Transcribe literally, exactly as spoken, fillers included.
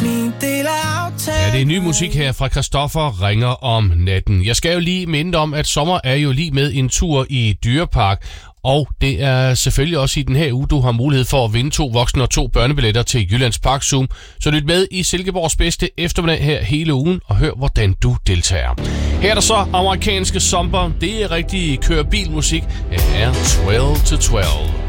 min del af aftalen. Ja, det er ny musik her fra Christoffer ringer om natten. Jeg skal jo lige minde om, at sommer er jo lige med en tur i Dyrepark. Og det er selvfølgelig også i den her uge, du har mulighed for at vinde to voksne og to børnebilletter til Jyllands Park Zoom. Så lyt med i Silkeborgs bedste eftermiddag her hele ugen og hør, hvordan du deltager. Her er der så amerikanske Zomber. Det er rigtig køre bilmusik. Her er tolv to tolv.